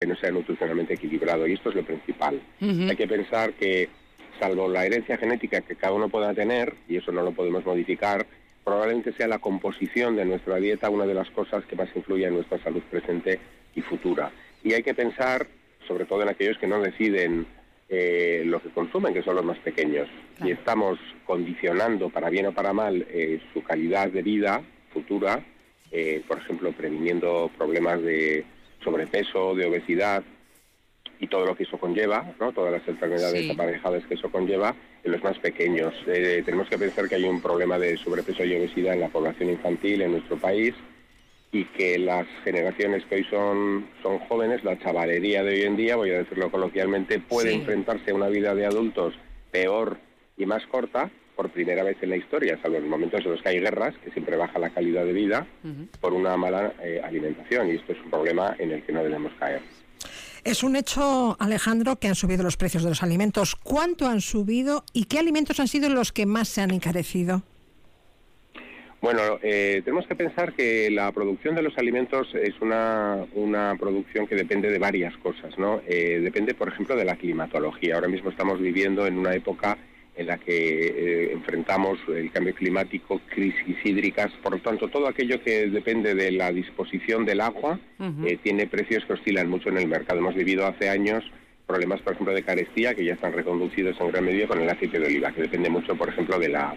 no sea nutricionalmente equilibrado, y esto es lo principal. Uh-huh. Hay que pensar que, salvo la herencia genética que cada uno pueda tener, y eso no lo podemos modificar, probablemente sea la composición de nuestra dieta una de las cosas que más influye en nuestra salud presente y futura. Y hay que pensar, sobre todo en aquellos que no deciden lo que consumen, que son los más pequeños. Claro. Y estamos condicionando, para bien o para mal, su calidad de vida futura, por ejemplo, previniendo problemas de sobrepeso, de obesidad y todo lo que eso conlleva, ¿no? Todas las enfermedades aparejadas que eso conlleva en los más pequeños. Tenemos que pensar que hay un problema de sobrepeso y obesidad en la población infantil en nuestro país, y que las generaciones que hoy son jóvenes, la chavalería de hoy en día, voy a decirlo coloquialmente, puede enfrentarse a una vida de adultos peor y más corta por primera vez en la historia, salvo en los momentos en los que hay guerras, que siempre baja la calidad de vida por una mala alimentación, y esto es un problema en el que no debemos caer. Es un hecho, Alejandro, que han subido los precios de los alimentos. ¿Cuánto han subido y qué alimentos han sido los que más se han encarecido? Bueno, tenemos que pensar que la producción de los alimentos es una producción que depende de varias cosas, ¿no? Depende, por ejemplo, de la climatología. Ahora mismo estamos viviendo en una época en la que enfrentamos el cambio climático, crisis hídricas, por lo tanto, todo aquello que depende de la disposición del agua tiene precios que oscilan mucho en el mercado. Hemos vivido hace años problemas, por ejemplo, de carestía, que ya están reconducidos en gran medida con el aceite de oliva, que depende mucho, por ejemplo, de la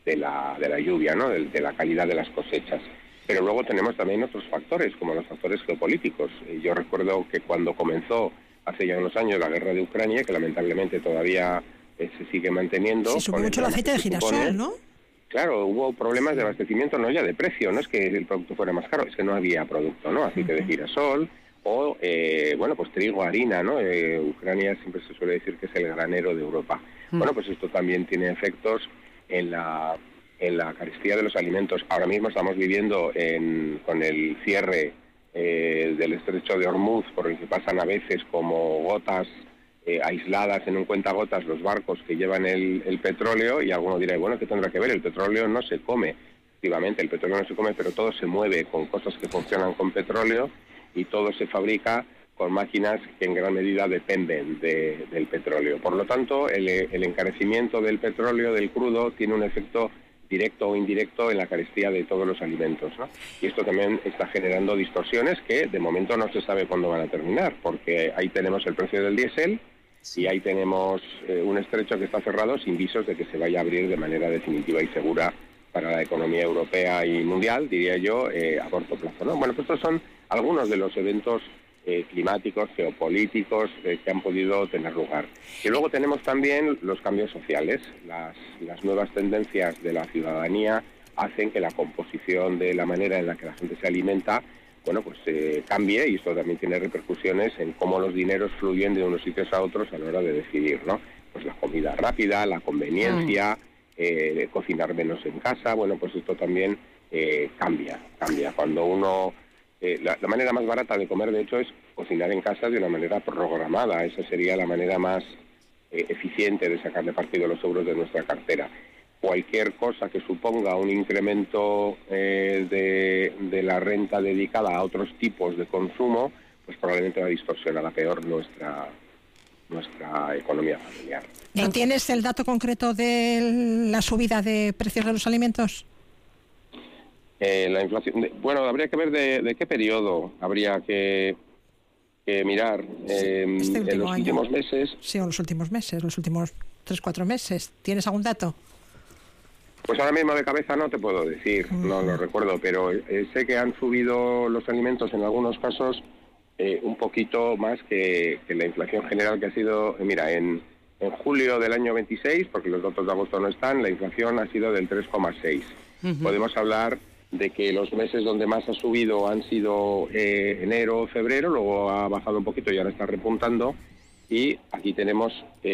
lluvia, ¿no? De la calidad de las cosechas. Pero luego tenemos también otros factores, como los factores geopolíticos. Yo recuerdo que cuando comenzó hace ya unos años la guerra de Ucrania, que lamentablemente todavía se sigue manteniendo. Se subió mucho el aceite de girasol, ¿no? Claro, hubo problemas de abastecimiento, no ya de precio, no es que el producto fuera más caro, es que no había producto, ¿no? Aceite de girasol o, pues trigo, harina, ¿no? Ucrania siempre se suele decir que es el granero de Europa. Bueno, pues esto también tiene efectos en la carestía de los alimentos. Ahora mismo estamos viviendo con el cierre del estrecho de Hormuz, por el que pasan a veces como gotas aisladas en un cuentagotas los barcos que llevan el petróleo, y alguno dirá, bueno, ¿qué tendrá que ver? El petróleo no se come. Efectivamente, el petróleo no se come, pero todo se mueve con cosas que funcionan con petróleo, y todo se fabrica con máquinas que en gran medida dependen del petróleo. Por lo tanto, el encarecimiento del petróleo, del crudo, tiene un efecto directo o indirecto en la carestía de todos los alimentos, ¿no? Y esto también está generando distorsiones que de momento no se sabe cuándo van a terminar, porque ahí tenemos el precio del diésel y ahí tenemos un estrecho que está cerrado sin visos de que se vaya a abrir de manera definitiva y segura para la economía europea y mundial, diría yo, a corto plazo, ¿no? Bueno, pues estos son algunos de los eventos climáticos, geopolíticos que han podido tener lugar. Y luego tenemos también los cambios sociales. Las nuevas tendencias de la ciudadanía hacen que la composición de la manera en la que la gente se alimenta, bueno, pues cambie, y esto también tiene repercusiones en cómo los dineros fluyen de unos sitios a otros a la hora de decidir, ¿no? Pues la comida rápida, la conveniencia, cocinar menos en casa, bueno, pues esto también cambia. Cuando uno... la manera más barata de comer, de hecho, es cocinar en casa de una manera programada. Esa sería la manera más eficiente de sacarle partido a los euros de nuestra cartera. Cualquier cosa que suponga un incremento de la renta dedicada a otros tipos de consumo, pues probablemente va a distorsionar a peor nuestra economía familiar. ¿No tienes el dato concreto de la subida de precios de los alimentos? La inflación, bueno, habría que ver de qué periodo habría que mirar. En los últimos meses. Sí, o los últimos meses, los últimos 3-4 meses. ¿Tienes algún dato? Pues ahora mismo de cabeza no te puedo decir, no lo recuerdo, pero sé que han subido los alimentos en algunos casos un poquito más que la inflación general, que ha sido, mira, en julio del año 26, porque los datos de agosto no están, la inflación ha sido del 3,6. Podemos hablar de que los meses donde más ha subido han sido enero, febrero, luego ha bajado un poquito y ahora está repuntando, y aquí tenemos...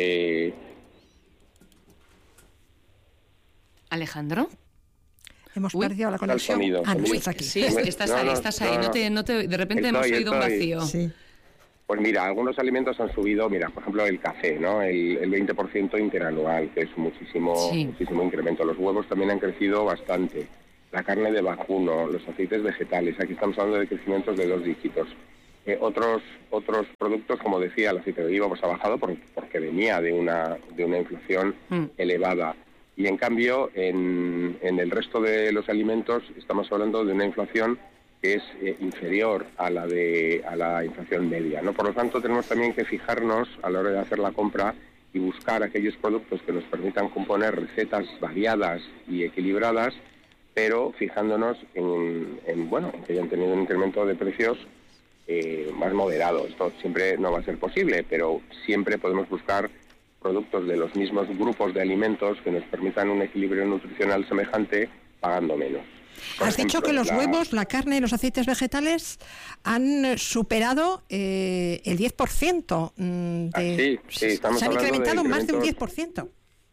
¿Alejandro? Hemos perdido la conexión. Sonido. Estás aquí. Sí, estás ahí. De repente hemos oído un vacío. Sí. Pues mira, algunos alimentos han subido, mira, por ejemplo el café, ¿no? El 20% interanual, que es muchísimo incremento. Los huevos también han crecido bastante. La carne de vacuno, los aceites vegetales, aquí estamos hablando de crecimientos de 2 dígitos. Otros productos, como decía, el aceite de oliva pues ha bajado porque venía de una inflación elevada. Y en cambio, en el resto de los alimentos estamos hablando de una inflación que es inferior a la inflación media, ¿no? Por lo tanto, tenemos también que fijarnos a la hora de hacer la compra y buscar aquellos productos que nos permitan componer recetas variadas y equilibradas, pero fijándonos en que hayan tenido un incremento de precios más moderado. Esto siempre no va a ser posible, pero siempre podemos buscar productos de los mismos grupos de alimentos que nos permitan un equilibrio nutricional semejante pagando menos. Has dicho que los huevos, la carne y los aceites vegetales han superado el 10%. Sí, se han incrementado más de un 10%.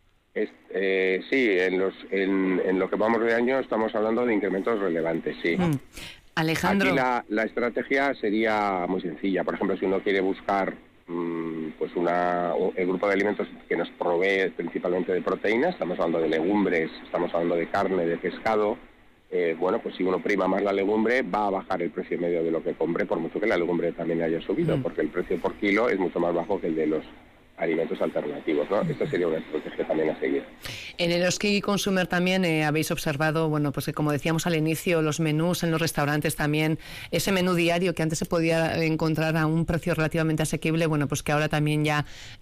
Sí, en lo que vamos de año estamos hablando de incrementos relevantes, sí. Alejandro. Aquí la estrategia sería muy sencilla. Por ejemplo, si uno quiere buscar pues el grupo de alimentos que nos provee principalmente de proteínas, estamos hablando de legumbres, estamos hablando de carne, de pescado, pues si uno prima más la legumbre, va a bajar el precio medio de lo que compre, por mucho que la legumbre también haya subido, porque el precio por kilo es mucho más bajo que el de los alimentos alternativos, ¿no? Esta sería una estrategia también a seguir. En el Eroski Consumer también habéis observado, pues que como decíamos al inicio, los menús en los restaurantes también, ese menú diario que antes se podía encontrar a un precio relativamente asequible, pues que ahora también ya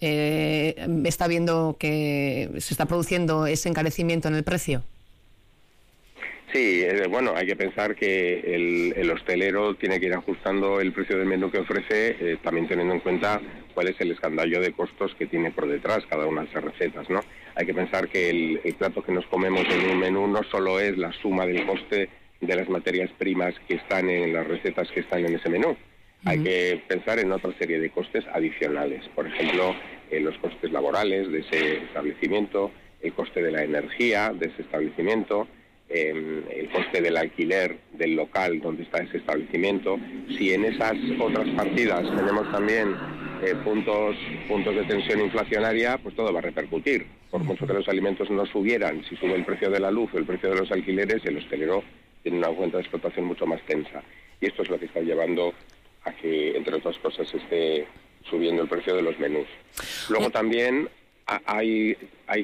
está viendo que se está produciendo ese encarecimiento en el precio. Sí, hay que pensar que el hostelero tiene que ir ajustando el precio del menú que ofrece, también teniendo en cuenta cuál es el escandallo de costos que tiene por detrás cada una de esas recetas, ¿no? Hay que pensar que el plato que nos comemos en un menú no solo es la suma del coste de las materias primas que están en las recetas que están en ese menú. Hay que pensar en otra serie de costes adicionales, por ejemplo, los costes laborales de ese establecimiento, el coste de la energía de ese establecimiento, el coste del alquiler del local donde está ese establecimiento. Si en esas otras partidas tenemos también puntos de tensión inflacionaria, pues todo va a repercutir. Por mucho que los alimentos no subieran, si sube el precio de la luz o el precio de los alquileres, el hostelero tiene una cuenta de explotación mucho más tensa. Y esto es lo que está llevando a que, entre otras cosas, esté subiendo el precio de los menús. Luego también hay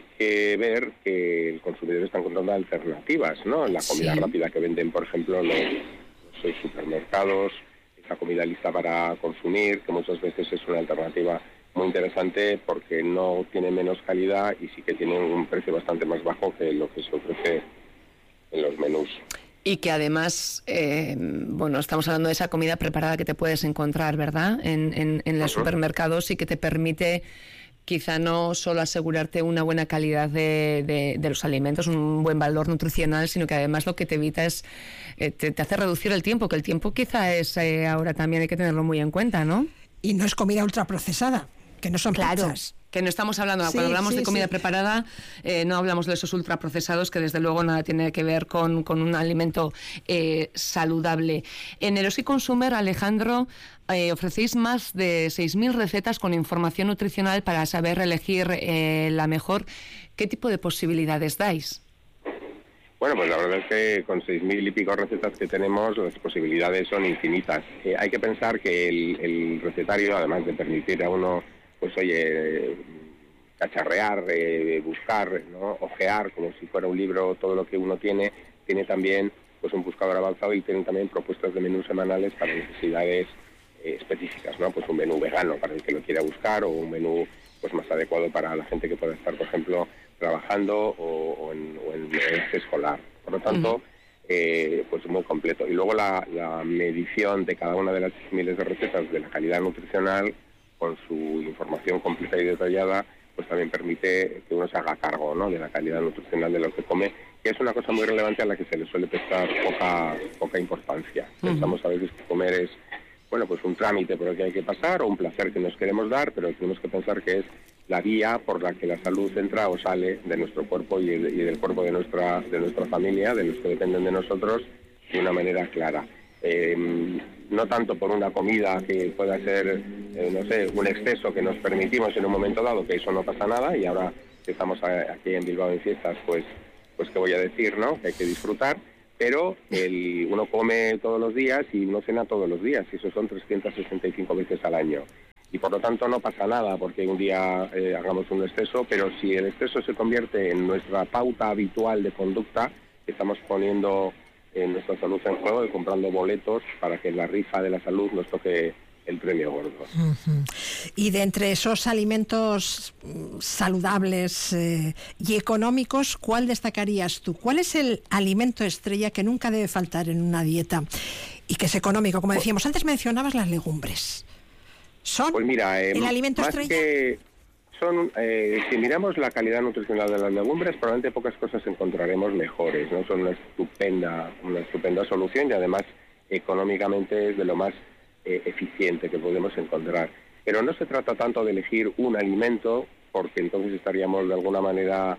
que ver que el consumidor está encontrando alternativas, ¿no? La comida rápida que venden, por ejemplo, los supermercados, esa comida lista para consumir, que muchas veces es una alternativa muy interesante porque no tiene menos calidad y sí que tiene un precio bastante más bajo que lo que se ofrece en los menús. Y que además, estamos hablando de esa comida preparada que te puedes encontrar, ¿verdad?, en los supermercados, y que te permite quizá no solo asegurarte una buena calidad de los alimentos, un buen valor nutricional, sino que además lo que te evita es, te hace reducir el tiempo, que el tiempo quizá es ahora también hay que tenerlo muy en cuenta, ¿no? Y no es comida ultraprocesada, que no son pizzas. Que no estamos hablando, cuando hablamos de comida preparada, no hablamos de esos ultraprocesados, que desde luego nada tiene que ver con un alimento saludable. En Eroski Consumer, Alejandro, ofrecéis más de 6.000 recetas con información nutricional para saber elegir la mejor. ¿Qué tipo de posibilidades dais? Pues la verdad es que con 6.000 y pico recetas que tenemos, las posibilidades son infinitas. Hay que pensar que el recetario, además de permitir a uno cacharrear, buscar, ¿no?, ojear como si fuera un libro todo lo que uno tiene también un buscador avanzado, y tiene también propuestas de menús semanales para necesidades específicas, ¿no? Pues un menú vegano para el que lo quiera buscar, o un menú más adecuado para la gente que pueda estar, por ejemplo, trabajando o en viaje escolar. Por lo tanto, muy completo. Y luego la medición de cada una de las miles de recetas de la calidad nutricional, con su información completa y detallada, pues también permite que uno se haga cargo, ¿no?, de la calidad nutricional de lo que come, que es una cosa muy relevante a la que se le suele prestar poca importancia. Pensamos a veces que comer es un trámite por el que hay que pasar, o un placer que nos queremos dar, pero tenemos que pensar que es la vía por la que la salud entra o sale de nuestro cuerpo y del cuerpo de nuestra familia, de los que dependen de nosotros, de una manera clara. No tanto por una comida que pueda ser, un exceso que nos permitimos en un momento dado, que eso no pasa nada, y ahora que estamos aquí en Bilbao en fiestas, pues qué voy a decir, ¿no?, que hay que disfrutar, pero uno come todos los días y uno cena todos los días, y eso son 365 veces al año. Y por lo tanto no pasa nada porque un día hagamos un exceso, pero si el exceso se convierte en nuestra pauta habitual de conducta, estamos poniendo nuestra salud en juego y comprando boletos para que en la rifa de la salud nos toque el premio gordo. Uh-huh. Y de entre esos alimentos saludables y económicos, ¿cuál destacarías tú? ¿Cuál es el alimento estrella que nunca debe faltar en una dieta y que es económico? Como decíamos, antes mencionabas las legumbres. ¿Son pues mira, el alimento más estrella? Que son, si miramos la calidad nutricional de las legumbres, probablemente pocas cosas encontraremos mejores, ¿no? Son una estupenda solución y además económicamente es de lo más eficiente que podemos encontrar. Pero no se trata tanto de elegir un alimento, porque entonces estaríamos de alguna manera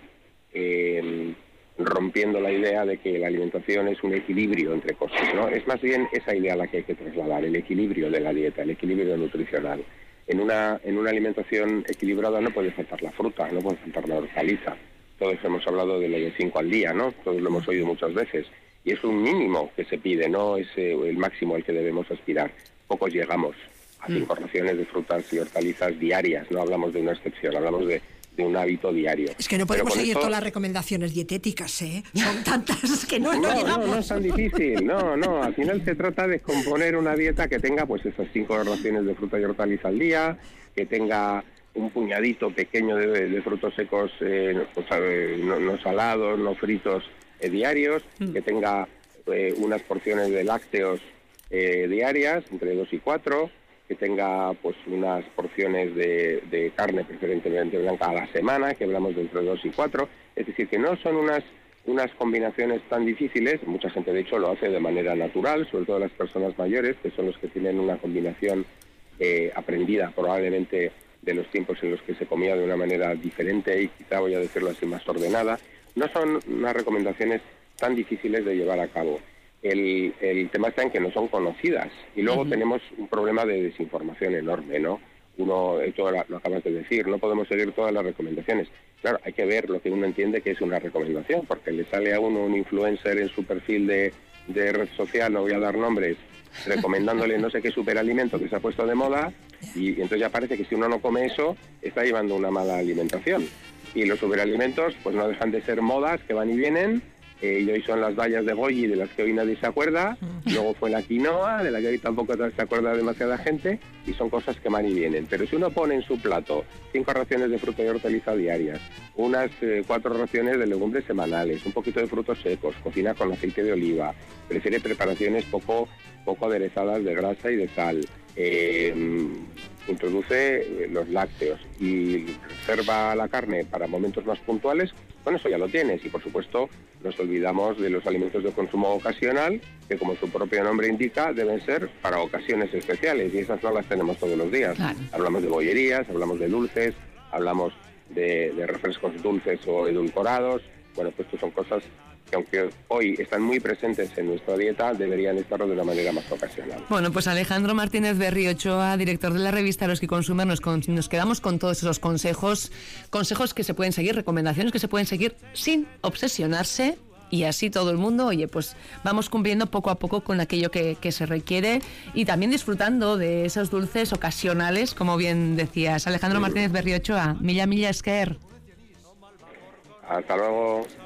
rompiendo la idea de que la alimentación es un equilibrio entre cosas, ¿no? Es más bien esa idea la que hay que trasladar, el equilibrio de la dieta, el equilibrio nutricional. En una alimentación equilibrada no puede faltar la fruta, no puede faltar la hortaliza. Todos hemos hablado de lo de 5 al día, ¿no? Todos lo hemos oído muchas veces. Y es un mínimo que se pide, no es el máximo al que debemos aspirar. Pocos llegamos a 5 raciones de frutas y hortalizas diarias, no hablamos de una excepción, hablamos de un hábito diario. Es que no podemos seguir todas las recomendaciones dietéticas, ¿eh? Son tantas que no llegamos. No es tan difícil, no, al final se trata de componer una dieta que tenga pues esas 5 raciones de fruta y hortaliza al día, que tenga un puñadito pequeño de frutos secos, no salados, no fritos diarios, que tenga unas porciones de lácteos diarias, entre 2 y 4, que tenga pues unas porciones de carne preferentemente blanca a la semana, que hablamos de entre 2 y 4, es decir, que no son unas combinaciones tan difíciles. Mucha gente de hecho lo hace de manera natural, sobre todo las personas mayores, que son los que tienen una combinación aprendida probablemente de los tiempos en los que se comía de una manera diferente y quizá, voy a decirlo así, más ordenada. No son unas recomendaciones tan difíciles de llevar a cabo. El tema está en que no son conocidas y luego tenemos un problema de desinformación enorme, ¿no? Esto lo acabas de decir, no podemos seguir todas las recomendaciones. Claro, hay que ver lo que uno entiende que es una recomendación, porque le sale a uno un influencer en su perfil de red social, no voy a dar nombres, recomendándole no sé qué superalimento que se ha puesto de moda y entonces ya parece que si uno no come eso está llevando una mala alimentación. Y los superalimentos pues no dejan de ser modas que van y vienen. Y hoy son las bayas de goji, de las que hoy nadie se acuerda, luego fue la quinoa, de la que hoy tampoco se acuerda demasiada gente, y son cosas que van y vienen. Pero si uno pone en su plato 5 raciones de fruta y hortaliza diarias, unas 4 raciones de legumbres semanales, un poquito de frutos secos, cocina con aceite de oliva, prefiere preparaciones poco aderezadas de grasa y de sal, introduce los lácteos y reserva la carne para momentos más puntuales, con eso ya lo tienes. Y por supuesto nos olvidamos de los alimentos de consumo ocasional, que como su propio nombre indica deben ser para ocasiones especiales, y esas no las tenemos todos los días. Claro. Hablamos de bollerías, hablamos de dulces, hablamos de refrescos dulces o edulcorados. Bueno, pues estas son cosas que aunque hoy están muy presentes en nuestra dieta, deberían estarlo de una manera más ocasional. Bueno, pues Alejandro Martínez Berri Ochoa, director de la revista Los que Consumen, nos quedamos con todos esos consejos que se pueden seguir, recomendaciones que se pueden seguir sin obsesionarse, y así todo el mundo, oye, pues vamos cumpliendo poco a poco con aquello que se requiere y también disfrutando de esos dulces ocasionales, como bien decías. Alejandro Martínez Berri Ochoa, mila esker. Hasta luego.